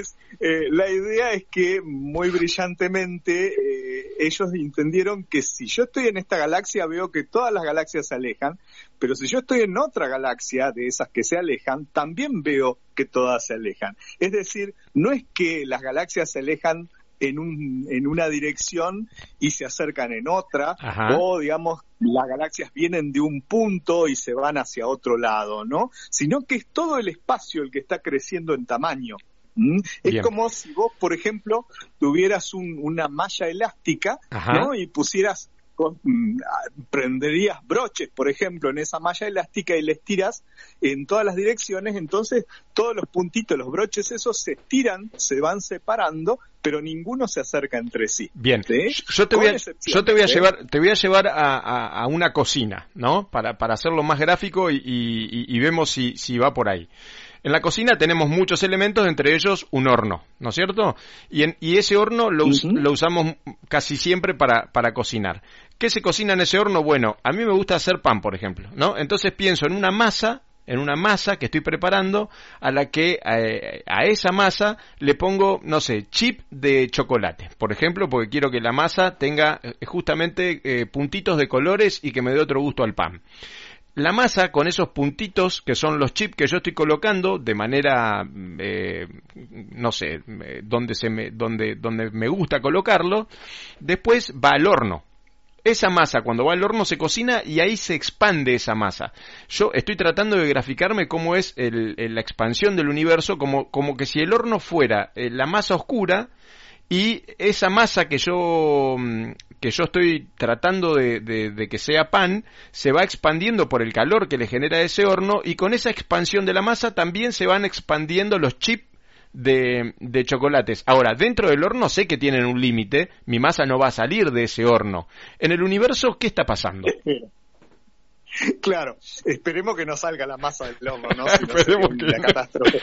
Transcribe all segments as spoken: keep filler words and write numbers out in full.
Entonces, eh, la idea es que muy brillantemente eh, ellos entendieron que si yo estoy en esta galaxia veo que todas las galaxias se alejan, pero si yo estoy en otra galaxia de esas que se alejan, también veo que todas se alejan. Es decir, no es que las galaxias se alejan en un en una dirección y se acercan en otra, Ajá. o digamos las galaxias vienen de un punto y se van hacia otro lado, ¿no? Sino que es todo el espacio el que está creciendo en tamaño. ¿Mm? Es como si vos, por ejemplo, tuvieras un, una malla elástica, Ajá. ¿no? Y pusieras Con, prenderías broches, por ejemplo, en esa malla elástica y les tiras en todas las direcciones, entonces todos los puntitos, los broches esos se estiran, se van separando, pero ninguno se acerca entre sí. Bien, ¿sí? yo te voy a, yo te voy a ¿sí? llevar, te voy a llevar a, a, a una cocina, ¿no? Para, para hacerlo más gráfico y, y, y vemos si, si va por ahí. En la cocina tenemos muchos elementos, entre ellos un horno, ¿no es cierto? Y, en, y ese horno lo, us, uh-huh. lo usamos casi siempre para, para cocinar. ¿Qué se cocina en ese horno? Bueno, a mí me gusta hacer pan, por ejemplo, ¿no? Entonces pienso en una masa, en una masa que estoy preparando, a la que eh, a esa masa le pongo, no sé, chip de chocolate, por ejemplo, porque quiero que la masa tenga eh, justamente eh, puntitos de colores y que me dé otro gusto al pan. La masa con esos puntitos que son los chips que yo estoy colocando de manera, eh, no sé, eh, donde se me, donde, donde me gusta colocarlo, después va al horno. Esa masa cuando va al horno se cocina y ahí se expande esa masa. Yo estoy tratando de graficarme cómo es el, el, la expansión del universo, como, como que si el horno fuera eh, la masa oscura y esa masa que yo que yo estoy tratando de, de, de que sea pan, se va expandiendo por el calor que le genera ese horno y con esa expansión de la masa también se van expandiendo los chips de, de chocolates. Ahora, dentro del horno sé que tienen un límite, mi masa no va a salir de ese horno. En el universo, ¿qué está pasando? Claro, esperemos que no salga la masa del horno, ¿no? Si no esperemos que la catástrofe.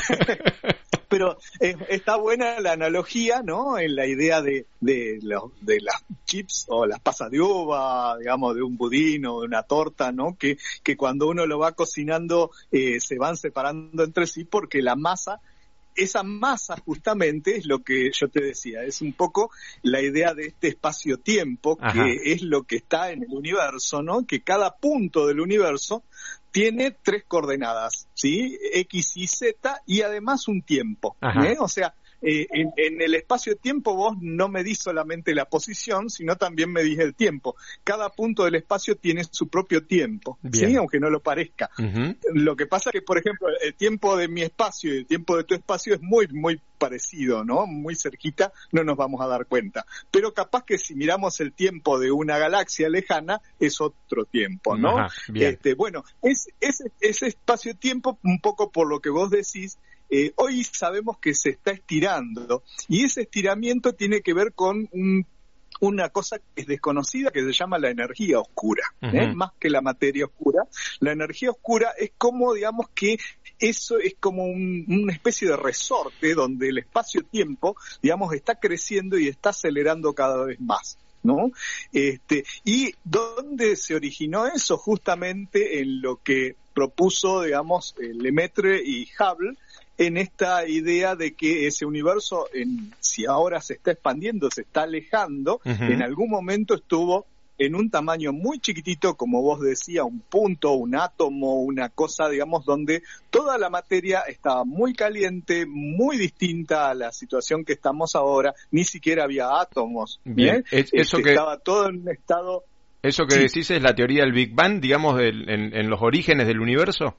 Pero eh, está buena la analogía, ¿no? En la idea de de, los, de las chips o las pasas de uva, digamos, de un budín o de una torta, ¿no? Que que cuando uno lo va cocinando eh, se van separando entre sí porque la masa, esa masa justamente es lo que yo te decía, es un poco la idea de este espacio-tiempo, Ajá. que es lo que está en el universo, ¿no? Que cada punto del universo tiene tres coordenadas, ¿sí? X, Y, Z y además un tiempo, ¿eh? O sea, eh, en, en el espacio-tiempo vos no medís solamente la posición, sino también medís el tiempo. Cada punto del espacio tiene su propio tiempo, Bien. ¿sí? Aunque no lo parezca. Uh-huh. Lo que pasa es que, por ejemplo, el tiempo de mi espacio y el tiempo de tu espacio es muy, muy parecido, ¿no? Muy cerquita, no nos vamos a dar cuenta. Pero capaz que si miramos el tiempo de una galaxia lejana, es otro tiempo, ¿no? Ajá, este, bueno, es, es, ese espacio-tiempo, un poco por lo que vos decís, eh, hoy sabemos que se está estirando, y ese estiramiento tiene que ver con un una cosa que es desconocida que se llama la energía oscura, uh-huh. ¿eh? Más que la materia oscura. La energía oscura es como, digamos, que eso es como un, una especie de resorte donde el espacio-tiempo, digamos, está creciendo y está acelerando cada vez más, ¿no? Este, ¿y dónde se originó eso? Justamente en lo que propuso, digamos, Lemaitre y Hubble, en esta idea de que ese universo, en, si ahora se está expandiendo, se está alejando, uh-huh. en algún momento estuvo en un tamaño muy chiquitito, como vos decías, un punto, un átomo, una cosa, digamos, donde toda la materia estaba muy caliente, muy distinta a la situación que estamos ahora, ni siquiera había átomos. Bien, ¿eh? es, eso este, que... Estaba todo en un estado... Eso que sí. decís es la teoría del Big Bang, digamos, del, en, en los orígenes del universo.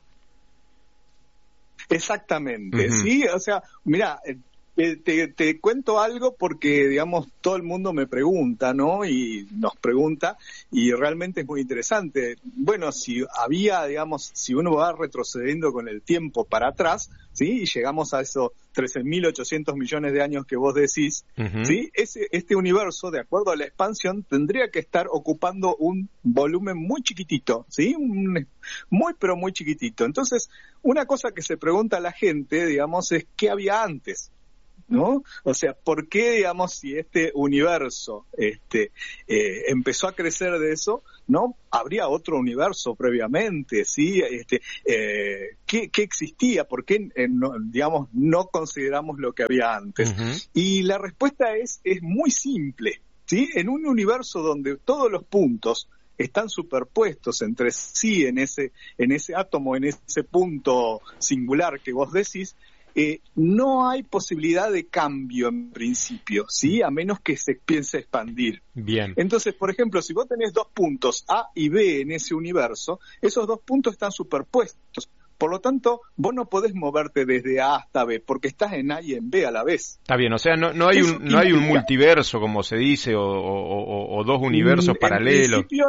Exactamente, uh-huh. sí, o sea, mira, eh, te, te cuento algo porque, digamos, todo el mundo me pregunta, ¿no? Y nos pregunta, y realmente es muy interesante. Bueno, si había, digamos, si uno va retrocediendo con el tiempo para atrás, ¿sí? Y llegamos a esos trece mil ochocientos millones de años que vos decís, uh-huh. ¿sí? Ese, este universo, de acuerdo a la expansión, tendría que estar ocupando un volumen muy chiquitito, ¿sí? Un, muy, pero muy chiquitito. Entonces, una cosa que se pregunta a la gente, digamos, es ¿qué había antes? ¿no? O sea, ¿por qué, digamos, si este universo este, eh, empezó a crecer de eso, ¿no? Habría otro universo previamente, ¿sí? Este, eh, ¿qué, ¿Qué existía? ¿Por qué, eh, no, digamos, no consideramos lo que había antes? Uh-huh. Y la respuesta es, es muy simple, ¿sí? En un universo donde todos los puntos están superpuestos entre sí en ese, en ese átomo, en ese punto singular que vos decís, Eh, no hay posibilidad de cambio en principio, ¿sí? A menos que se piense expandir. Bien. Entonces, por ejemplo, si vos tenés dos puntos A y B en ese universo, esos dos puntos están superpuestos. Por lo tanto, vos no podés moverte desde A hasta B, porque estás en A y en B a la vez. Está bien, o sea, no, no hay un no hay un multiverso, como se dice, o, o, o, o dos universos en paralelos. Principio,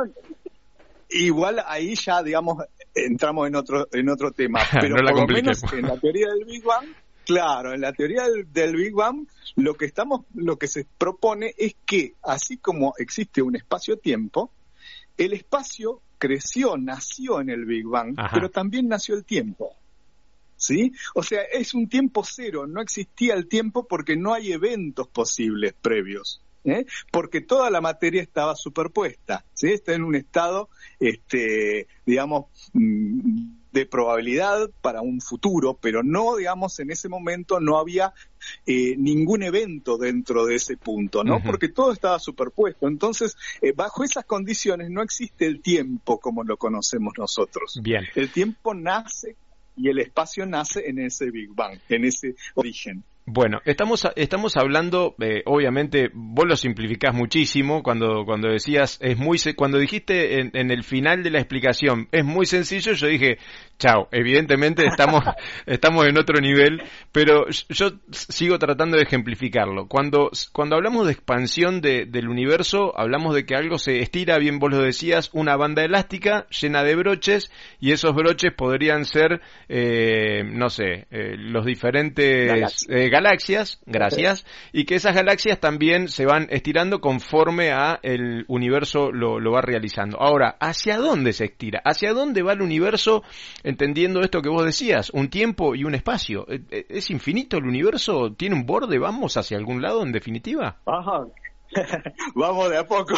igual ahí ya, digamos, entramos en otro en otro tema, pero no por lo menos en la teoría del Big Bang, claro, en la teoría del, del Big Bang, lo que estamos, lo que se propone es que, así como existe un espacio-tiempo, el espacio creció, nació en el Big Bang, Ajá. pero también nació el tiempo. ¿Sí? O sea, es un tiempo cero, no existía el tiempo porque no hay eventos posibles previos. ¿Eh? Porque toda la materia estaba superpuesta, ¿sí? Está en un estado, este, digamos, de probabilidad para un futuro, pero no, digamos, en ese momento no había eh, ningún evento dentro de ese punto, ¿no? Uh-huh. Porque todo estaba superpuesto. Entonces, eh, bajo esas condiciones no existe el tiempo como lo conocemos nosotros. Bien. El tiempo nace y el espacio nace en ese Big Bang, en ese origen. Bueno, estamos estamos hablando, eh, obviamente, vos lo simplificás muchísimo cuando cuando decías, es muy cuando dijiste en, en el final de la explicación, es muy sencillo, yo dije, chao, evidentemente estamos estamos en otro nivel, pero yo sigo tratando de ejemplificarlo. Cuando cuando hablamos de expansión de, del universo, hablamos de que algo se estira, bien vos lo decías, una banda elástica llena de broches, y esos broches podrían ser, eh, no sé, eh, los diferentes eh, galaxias, gracias, y que esas galaxias también se van estirando conforme a el universo lo, lo va realizando. Ahora, ¿hacia dónde se estira? ¿Hacia dónde va el universo? Entendiendo esto que vos decías, un tiempo y un espacio. ¿Es infinito el universo? ¿Tiene un borde? ¿Vamos hacia algún lado en definitiva? Ajá. Vamos de a poco.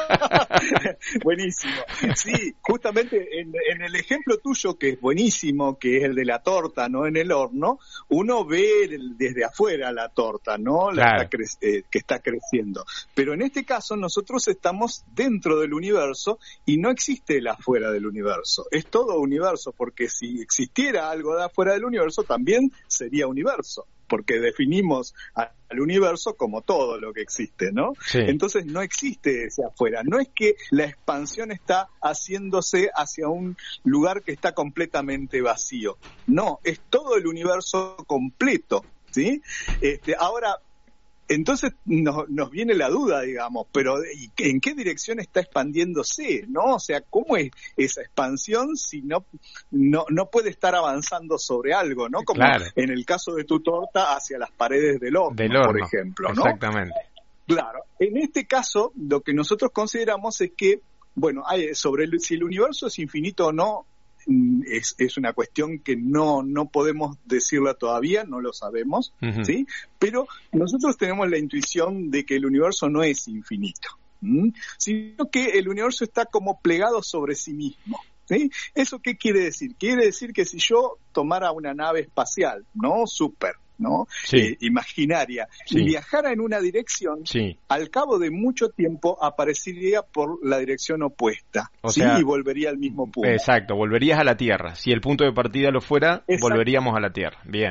Buenísimo. Sí, justamente en, en el ejemplo tuyo, que es buenísimo, que es el de la torta, ¿no? En el horno, uno ve el, desde afuera la torta, ¿no? La claro. está cre- eh, que está creciendo. Pero en este caso nosotros estamos dentro del universo y no existe el afuera del universo. Es todo universo, porque si existiera algo de afuera del universo, también sería universo, porque definimos al universo como todo lo que existe, ¿no? Sí. Entonces no existe ese afuera. No es que la expansión está haciéndose hacia un lugar que está completamente vacío. No, es todo el universo completo, ¿sí? Este, ahora, entonces nos, nos viene la duda, digamos, pero ¿en qué dirección está expandiéndose, no? O sea, ¿cómo es esa expansión si no no, no puede estar avanzando sobre algo, ¿no? Como claro. en el caso de tu torta hacia las paredes del horno, del horno, por ejemplo, ¿no? Exactamente. Claro. En este caso, lo que nosotros consideramos es que, bueno, hay, sobre el, si el universo es infinito o no, Es, es una cuestión que no no podemos decirla todavía, no lo sabemos, uh-huh. ¿sí? Pero nosotros tenemos la intuición de que el universo no es infinito, ¿sí? Sino que el universo está como plegado sobre sí mismo, ¿sí? ¿Eso qué quiere decir? Quiere decir que si yo tomara una nave espacial, ¿no? Súper, ¿no? Sí. Eh, imaginaria, sí. y viajara en una dirección, sí. al cabo de mucho tiempo aparecería por la dirección opuesta, o ¿sí? sea, y volvería al mismo punto. Exacto, volverías a la Tierra. Si el punto de partida lo fuera, exacto. volveríamos a la Tierra. Bien.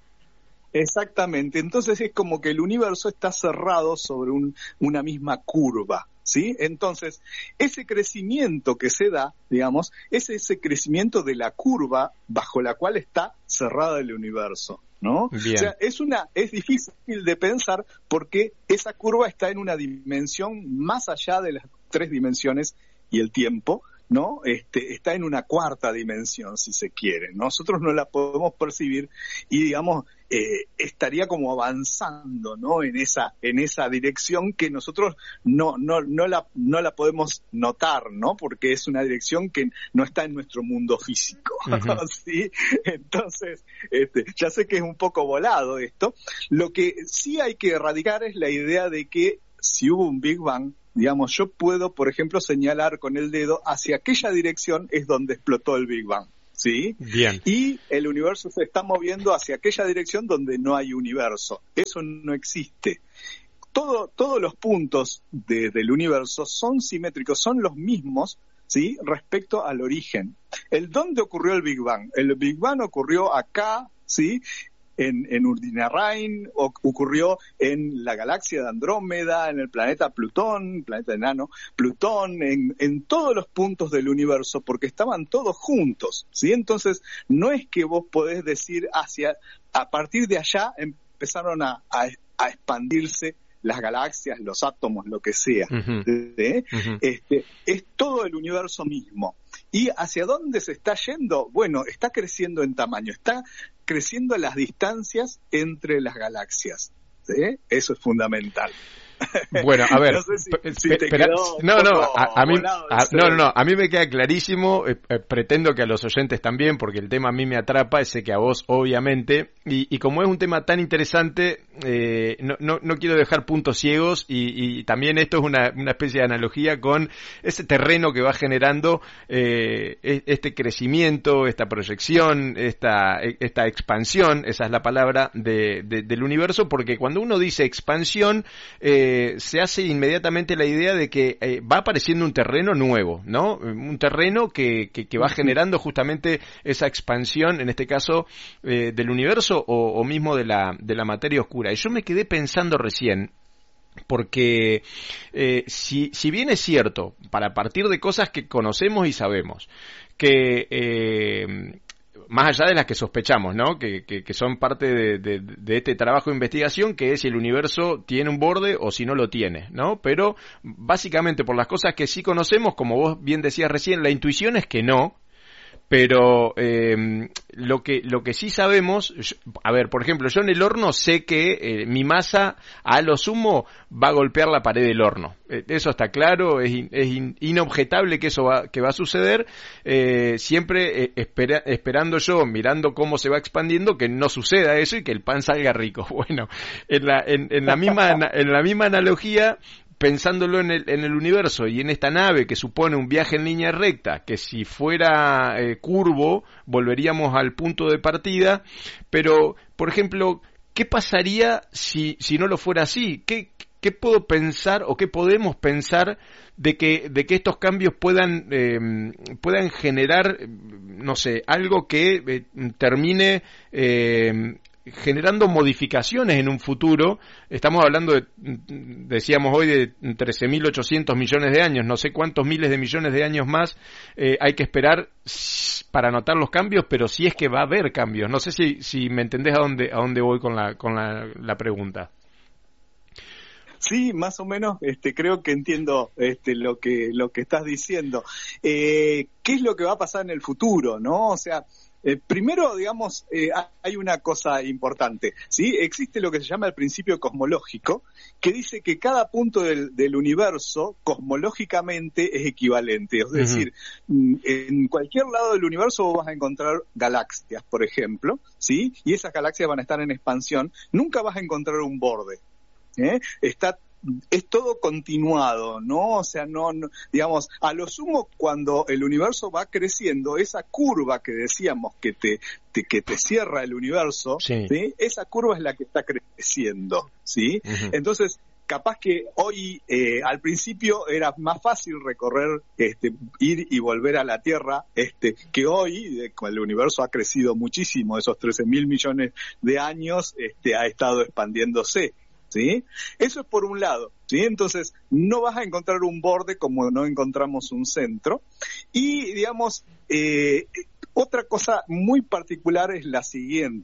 Exactamente. Entonces es como que el universo está cerrado sobre un, una misma curva, ¿sí? Entonces, ese crecimiento que se da, digamos, es ese crecimiento de la curva bajo la cual está cerrado el universo, ¿no? Bien. O sea, es una, es difícil de pensar porque esa curva está en una dimensión más allá de las tres dimensiones y el tiempo, ¿no? Este, está en una cuarta dimensión, si se quiere. Nosotros no la podemos percibir y, digamos, eh, estaría como avanzando, ¿no? En esa, en esa dirección que nosotros no, no, no la, no la podemos notar, ¿no? Porque es una dirección que no está en nuestro mundo físico, uh-huh. ¿sí? Entonces, este, ya sé que es un poco volado esto. Lo que sí hay que erradicar es la idea de que si hubo un Big Bang, digamos, yo puedo, por ejemplo, señalar con el dedo hacia aquella dirección es donde explotó el Big Bang, ¿sí? Bien. Y el universo se está moviendo hacia aquella dirección donde no hay universo. Eso no existe. Todo, todos los puntos de, del universo son simétricos, son los mismos, ¿sí? Respecto al origen. ¿El dónde ocurrió el Big Bang? El Big Bang ocurrió acá, ¿sí? En, en Urdinarrain, ocurrió en la galaxia de Andrómeda, en el planeta Plutón, planeta enano, Plutón, en, en todos los puntos del universo, porque estaban todos juntos, ¿sí? Entonces, no es que vos podés decir hacia, a partir de allá empezaron a, a, a expandirse las galaxias, los átomos, lo que sea, uh-huh. ¿sí? Uh-huh. Este, es todo el universo mismo. ¿Y hacia dónde se está yendo? Bueno, está creciendo en tamaño, está creciendo las distancias entre las galaxias, ¿sí? Eso es fundamental. Bueno, a ver, no sé si, si pe- te pero, quedó no, no, a, a mí, a, no, no, no, a mí me queda clarísimo, eh, eh, pretendo que a los oyentes también, porque el tema a mí me atrapa, sé que a vos obviamente, y, y como es un tema tan interesante, eh, no, no, no quiero dejar puntos ciegos, y, y también esto es una, una especie de analogía con ese terreno que va generando eh, este crecimiento, esta proyección, esta, esta expansión, esa es la palabra, de, de, del universo, porque cuando uno dice expansión, eh, Eh, se hace inmediatamente la idea de que eh, va apareciendo un terreno nuevo, ¿no? Un terreno que, que, que va generando justamente esa expansión, en este caso, eh, del universo o, o mismo de la, de la materia oscura. Y yo me quedé pensando recién, porque eh, si, si bien es cierto, para partir de cosas que conocemos y sabemos, que eh, más allá de las que sospechamos, ¿no? Que, que, que son parte de, de, de este trabajo de investigación, que es si el universo tiene un borde o si no lo tiene, ¿no? Pero básicamente por las cosas que sí conocemos, como vos bien decías recién, la intuición es que no. Pero eh, lo que lo que sí sabemos, yo, a ver, por ejemplo, yo en el horno sé que eh, mi masa a lo sumo va a golpear la pared del horno. Eh, eso está claro, es, in, es in, inobjetable que eso va, que va a suceder. Eh, siempre eh, espera, esperando yo, mirando cómo se va expandiendo, que no suceda eso y que el pan salga rico. Bueno, en la en, en la misma en la misma analogía, pensándolo en el, en el universo y en esta nave que supone un viaje en línea recta, que si fuera eh, curvo volveríamos al punto de partida, pero, por ejemplo, ¿qué pasaría si, si no lo fuera así? ¿Qué, qué puedo pensar o qué podemos pensar de que, de que estos cambios puedan, eh, puedan generar, no sé, algo que eh, termine Eh, generando modificaciones en un futuro? Estamos hablando de, decíamos hoy, de trece mil ochocientos millones de años, no sé cuántos miles de millones de años más eh, hay que esperar para notar los cambios, pero sí es que va a haber cambios. No sé si, si me entendés a dónde, a dónde voy con la, con la, la pregunta. Sí, más o menos, este, creo que entiendo este, lo que, lo que estás diciendo. Eh, ¿qué es lo que va a pasar en el futuro, no? O sea, Eh, primero, digamos, eh, hay una cosa importante, ¿sí? Existe lo que se llama el principio cosmológico, que dice que cada punto del, del universo, cosmológicamente, es equivalente. Es decir, uh-huh. en cualquier lado del universo vos vas a encontrar galaxias, por ejemplo, ¿sí? Y esas galaxias van a estar en expansión. Nunca vas a encontrar un borde, ¿eh? Está es todo continuado, ¿no? O sea, no, no, digamos, a lo sumo cuando el universo va creciendo, esa curva que decíamos que te, te que te cierra el universo, sí. ¿sí? Esa curva es la que está creciendo, ¿sí? Uh-huh. Entonces, capaz que hoy, eh, al principio era más fácil recorrer, este, ir y volver a la Tierra, este, que hoy, eh, el universo ha crecido muchísimo, esos trece mil millones de años, este, ha estado expandiéndose. ¿Sí? Eso es por un lado, ¿sí? Entonces, no vas a encontrar un borde como no encontramos un centro. Y, digamos, eh, otra cosa muy particular es la siguiente.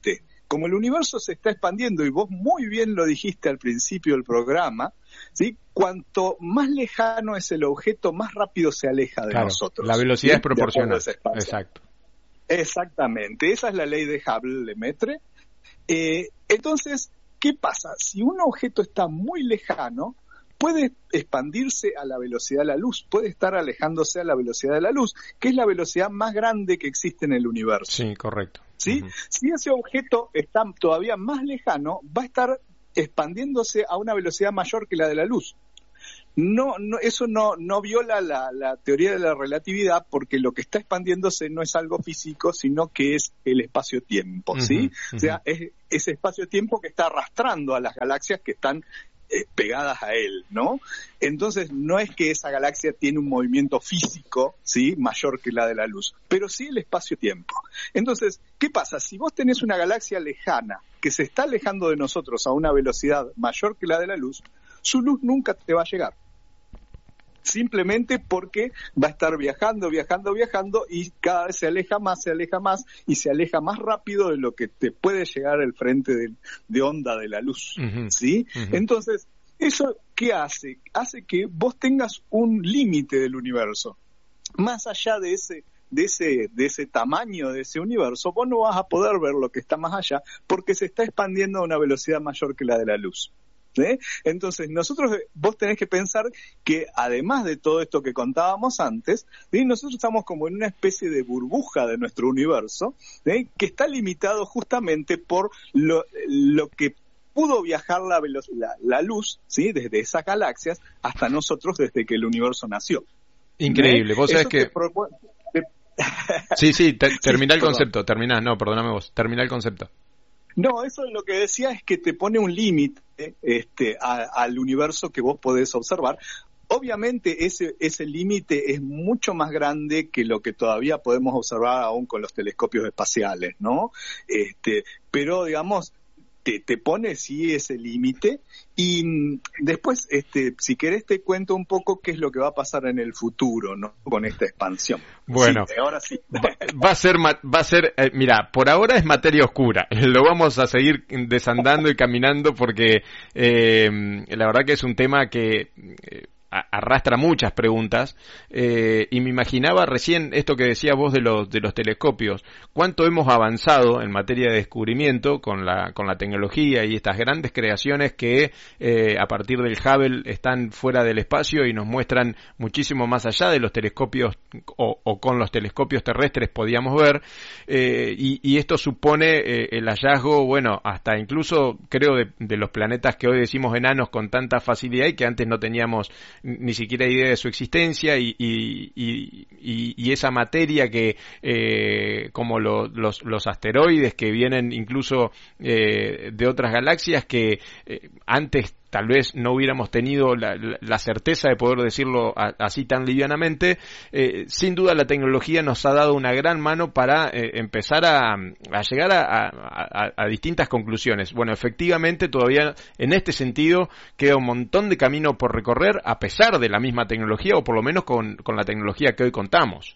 como el universo se está expandiendo, y vos muy bien lo dijiste al principio del programa, ¿sí? Cuanto más lejano es el objeto, más rápido se aleja de claro, nosotros. la velocidad ¿sí? es proporcional. Exacto. Exactamente, esa es la ley de Hubble-Lemaitre. Eh, entonces, ¿qué pasa? Si un objeto está muy lejano, puede expandirse a la velocidad de la luz, puede estar alejándose a la velocidad de la luz, que es la velocidad más grande que existe en el universo. Sí, correcto. ¿Sí? Uh-huh. Si ese objeto está todavía más lejano, va a estar expandiéndose a una velocidad mayor que la de la luz. No, no, eso no, no viola la, la teoría de la relatividad, porque lo que está expandiéndose no es algo físico, sino que es el espacio-tiempo, ¿sí? Uh-huh, uh-huh. O sea, es ese espacio-tiempo que está arrastrando a las galaxias que están eh, pegadas a él, ¿no? Entonces, no es que esa galaxia tiene un movimiento físico, ¿sí? Mayor que la de la luz, pero sí el espacio-tiempo. Entonces, ¿qué pasa? Si vos tenés una galaxia lejana que se está alejando de nosotros a una velocidad mayor que la de la luz, su luz nunca te va a llegar. Simplemente porque va a estar viajando, viajando, viajando y cada vez se aleja más, se aleja más y se aleja más rápido de lo que te puede llegar el frente de, de onda de la luz, uh-huh, ¿sí? Uh-huh. Entonces, ¿eso qué hace? Hace que vos tengas un límite del universo. Más allá de ese, de ese, de ese tamaño de ese universo, vos no vas a poder ver lo que está más allá porque se está expandiendo a una velocidad mayor que la de la luz. ¿Sí? Entonces, nosotros, vos tenés que pensar que además de todo esto que contábamos antes, ¿sí? Nosotros estamos como en una especie de burbuja de nuestro universo, ¿sí? Que está limitado justamente por lo, lo que pudo viajar la, la, la luz, ¿sí? Desde esas galaxias hasta nosotros desde que el universo nació. Increíble, ¿sí? Vos sabés que... Propone... Sí, sí, te, termina sí, el concepto, termina, no, perdóname vos, termina el concepto. No, eso lo que decía es que te pone un límite este, a, al universo que vos podés observar. Obviamente ese, ese límite es mucho más grande que lo que todavía podemos observar aún con los telescopios espaciales, ¿no? Este, pero digamos, te, te pone sí ese límite y después, este, si querés te cuento un poco qué es lo que va a pasar en el futuro, ¿no? Con esta expansión. Bueno, sí, ahora sí. Va, va a ser, va a ser, eh, mira, por ahora es materia oscura. Lo vamos a seguir desandando y caminando porque eh, la verdad que es un tema que eh, arrastra muchas preguntas eh, y me imaginaba recién esto que decías vos de los de los telescopios, cuánto hemos avanzado en materia de descubrimiento con la con la tecnología y estas grandes creaciones que eh, a partir del Hubble están fuera del espacio y nos muestran muchísimo más allá de los telescopios o, o con los telescopios terrestres podíamos ver eh, y, y esto supone eh, el hallazgo, bueno, hasta incluso creo de, de los planetas que hoy decimos enanos con tanta facilidad y que antes no teníamos ni siquiera idea de su existencia y, y, y, y, y esa materia que eh, como lo, los, los asteroides que vienen incluso eh, de otras galaxias que eh, antes tal vez no hubiéramos tenido la, la, la certeza de poder decirlo a, así tan livianamente, eh, sin duda la tecnología nos ha dado una gran mano para eh, empezar a, a llegar a, a, a distintas conclusiones. Bueno, efectivamente todavía en este sentido queda un montón de camino por recorrer a pesar de la misma tecnología o por lo menos con, con la tecnología que hoy contamos.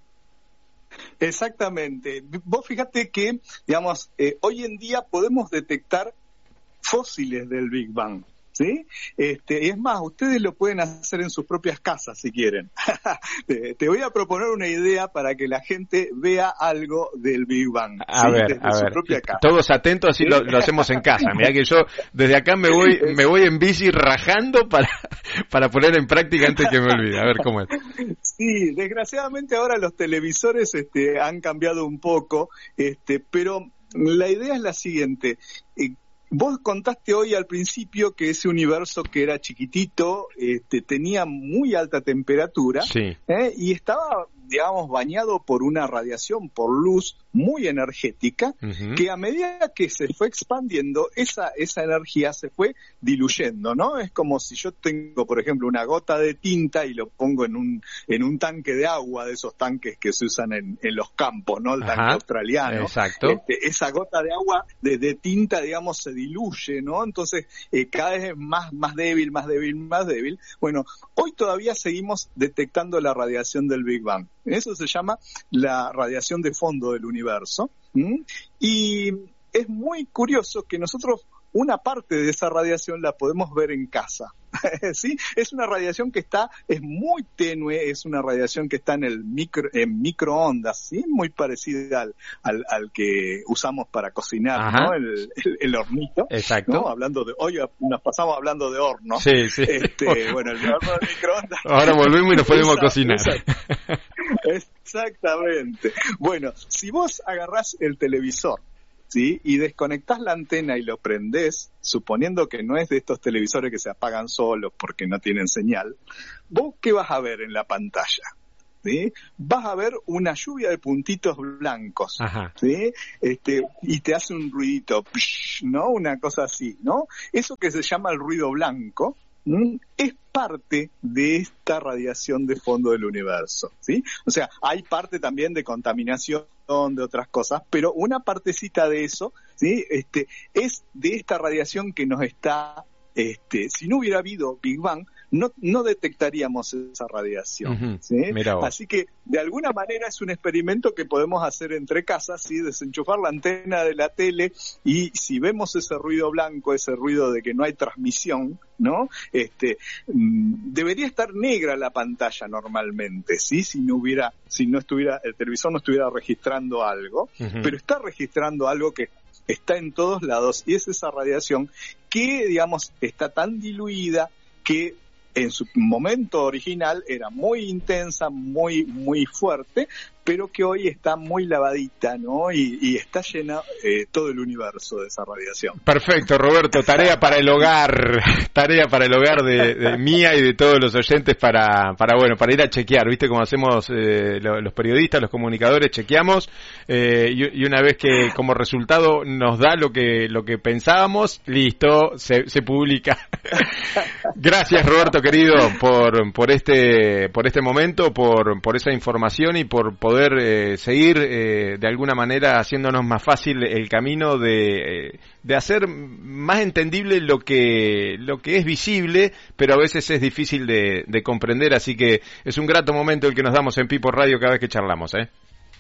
Exactamente. Vos fíjate que, digamos, eh, hoy en día podemos detectar fósiles del Big Bang. ¿Sí? Este, es más, ustedes lo pueden hacer en sus propias casas si quieren. te, te voy a proponer una idea para que la gente vea algo del Big Bang. A ¿sí? ver, Desde a su ver. propia casa. Todos atentos, así lo, lo hacemos en casa. Mirá que yo desde acá me voy, me voy en bici rajando para, para poner en práctica antes que me olvide. A ver cómo es. Sí, desgraciadamente ahora los televisores este, han cambiado un poco, este, pero la idea es la siguiente. Eh, Vos contaste hoy al principio que ese universo que era chiquitito este, tenía muy alta temperatura, sí. ¿eh? Y estaba, digamos, bañado por una radiación, por luz muy energética, uh-huh. que a medida que se fue expandiendo, esa, esa energía se fue diluyendo, ¿no? Es como si yo tengo, por ejemplo, una gota de tinta y lo pongo en un en un tanque de agua, de esos tanques que se usan en, en los campos, ¿no? El tanque Ajá. australiano. Exacto. Este, esa gota de agua, de, de tinta, digamos, se diluye, ¿no? Entonces, eh, cada vez es más, más débil, más débil, más débil. Bueno, hoy todavía seguimos detectando la radiación del Big Bang. Eso se llama la radiación de fondo del universo. ¿Mm? Y es muy curioso que nosotros una parte de esa radiación la podemos ver en casa. ¿Sí? Es una radiación que está, es muy tenue, es una radiación que está en el micro, en microondas, ¿sí? Muy parecida al, al, al que usamos para cocinar, Ajá. ¿no? El, el, el hornito. Exacto. ¿no? Hablando de, hoy nos pasamos hablando de horno. Sí, sí. Este, bueno, el horno de microondas. Ahora volvemos y nos podemos usa, cocinar. Usa. Exactamente. Bueno, si vos agarrás el televisor, ¿sí? Y desconectás la antena y lo prendés, suponiendo que no es de estos televisores que se apagan solos porque no tienen señal, ¿vos qué vas a ver en la pantalla? ¿Sí? Vas a ver una lluvia de puntitos blancos, Ajá. ¿sí? Este, y te hace un ruidito, ¿no? Una cosa así, ¿no? Eso que se llama el ruido blanco, ¿sí? Es parte de esta radiación de fondo del universo, ¿sí? O sea, hay parte también de contaminación, de otras cosas, pero una partecita de eso, ¿sí? Este, es de esta radiación que nos está, este, si no hubiera habido Big Bang, no, no detectaríamos esa radiación, uh-huh. ¿sí? Así que, de alguna manera, es un experimento que podemos hacer entre casas, ¿sí? Desenchufar la antena de la tele y si vemos ese ruido blanco, ese ruido de que no hay transmisión, ¿no? Este, debería estar negra la pantalla normalmente, ¿sí? Si no hubiera, si no estuviera, el televisor no estuviera registrando algo, uh-huh. pero está registrando algo que está en todos lados y es esa radiación que, digamos, está tan diluida que en su momento original era muy intensa, muy, muy fuerte, pero que hoy está muy lavadita, ¿no? Y, y está llena eh, todo el universo de esa radiación. Perfecto, Roberto. Tarea para el hogar, tarea para el hogar de, de mía y de todos los oyentes para, para bueno, para ir a chequear, ¿viste? Como hacemos eh, los periodistas, los comunicadores, chequeamos eh, y, y una vez que como resultado nos da lo que lo que pensábamos, listo, se, se publica. Gracias, Roberto querido, por por este por este momento, por por esa información y por poder Eh, seguir eh, de alguna manera haciéndonos más fácil el camino de, eh, de hacer más entendible lo que lo que es visible, pero a veces es difícil de, de comprender, así que es un grato momento el que nos damos en Pipo Radio cada vez que charlamos, ¿eh?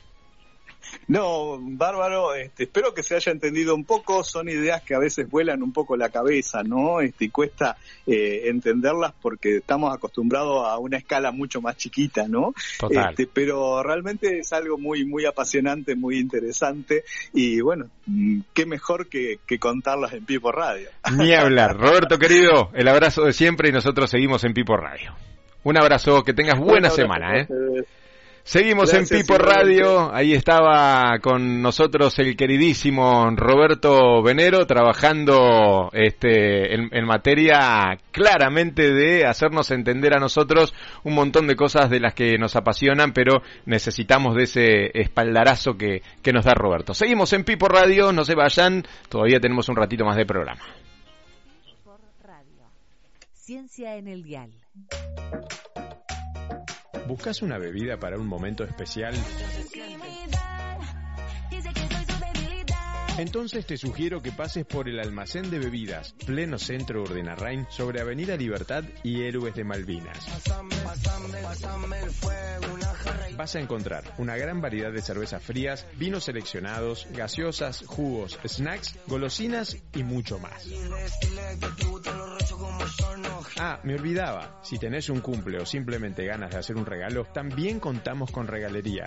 No, bárbaro, este, espero que se haya entendido un poco, son ideas que a veces vuelan un poco la cabeza, ¿no? Este, y cuesta eh, entenderlas porque estamos acostumbrados a una escala mucho más chiquita, ¿no? Total. Este, pero realmente es algo muy, muy apasionante, muy interesante y bueno, qué mejor que, que contarlas en Pipo Radio. Ni hablar. Roberto querido, el abrazo de siempre y nosotros seguimos en Pipo Radio. Un abrazo, que tengas buena semana, ¿eh? Seguimos Gracias, en Pipo Radio, ahí estaba con nosotros el queridísimo Roberto Venero trabajando este, en, en materia claramente de hacernos entender a nosotros un montón de cosas de las que nos apasionan, pero necesitamos de ese espaldarazo que, que nos da Roberto. Seguimos en Pipo Radio, no se vayan, todavía tenemos un ratito más de programa. Pipo Radio, ciencia en el dial. ¿Buscas una bebida para un momento especial? Entonces te sugiero que pases por el almacén de bebidas, pleno centro Urdenarrain, sobre Avenida Libertad y Héroes de Malvinas. Vas a encontrar una gran variedad de cervezas frías, vinos seleccionados, gaseosas, jugos, snacks, golosinas y mucho más. Ah, me olvidaba, si tenés un cumple o simplemente ganas de hacer un regalo, también contamos con regalería.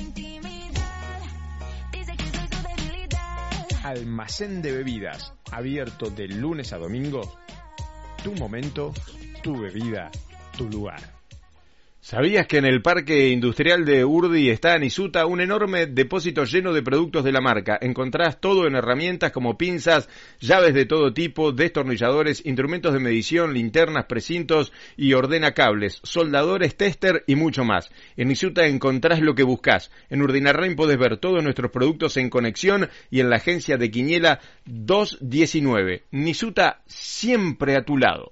Almacén de bebidas, abierto de lunes a domingo. Tu momento, tu bebida, tu lugar. ¿Sabías que en el Parque Industrial de Urdi está en Isuta un enorme depósito lleno de productos de la marca? Encontrás todo en herramientas como pinzas, llaves de todo tipo, destornilladores, instrumentos de medición, linternas, precintos y ordenacables, soldadores, tester y mucho más. En Isuta encontrás lo que buscás. En Urdinarrain podés ver todos nuestros productos en conexión y en la agencia de Quiñela doscientos diecinueve. Isuta siempre a tu lado.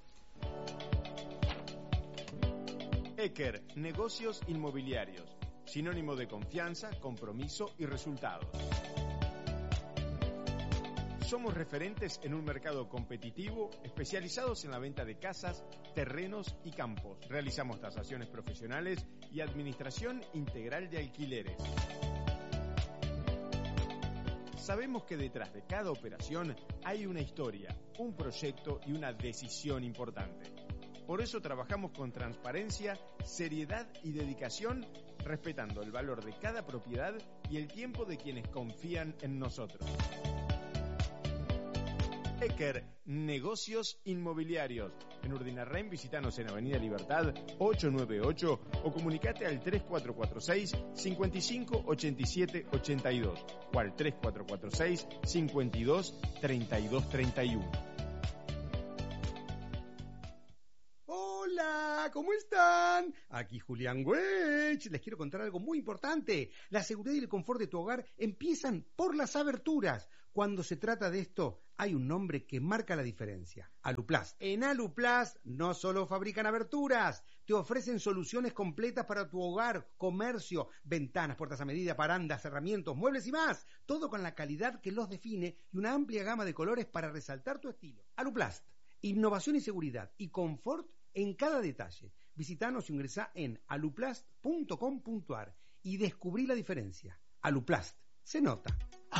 Eker, negocios inmobiliarios, sinónimo de confianza, compromiso y resultados. Somos referentes en un mercado competitivo, especializados en la venta de casas, terrenos y campos. Realizamos tasaciones profesionales y administración integral de alquileres. Sabemos que detrás de cada operación hay una historia, un proyecto y una decisión importante. Por eso trabajamos con transparencia, seriedad y dedicación, respetando el valor de cada propiedad y el tiempo de quienes confían en nosotros. Ecker, negocios inmobiliarios. En Urdinarrain, visítanos en Avenida Libertad ochocientos noventa y ocho o comunicate al tres cuatro cuatro seis, cinco cinco, ocho siete ocho dos o al tres cuatro cuatro seis, cinco dos, tres dos tres uno. Hola, ¿cómo están? Aquí Julián Weich. Les quiero contar algo muy importante. La seguridad y el confort de tu hogar empiezan por las aberturas. Cuando se trata de esto, hay un nombre que marca la diferencia. Aluplast. En Aluplast no solo fabrican aberturas, te ofrecen soluciones completas para tu hogar, comercio, ventanas, puertas a medida, barandas, cerramientos, muebles y más. Todo con la calidad que los define y una amplia gama de colores para resaltar tu estilo. Aluplast. Innovación y seguridad y confort en cada detalle. Visítanos o ingresá en aluplast punto com punto ar y descubrí la diferencia. Aluplast. Se nota.